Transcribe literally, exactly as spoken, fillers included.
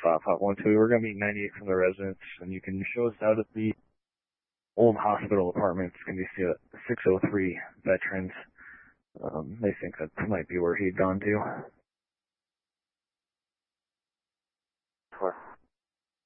five five one two. We're going to meet ninety-eight from the residents, and you can show us out at the old hospital apartments. It's going to be six oh three veterans. Um, they think that might be where he'd gone to.